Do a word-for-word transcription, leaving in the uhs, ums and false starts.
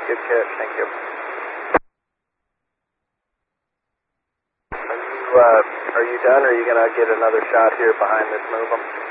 Good catch, thank you. Are you, uh, are you done, or are you going to get another shot here behind this move 'em?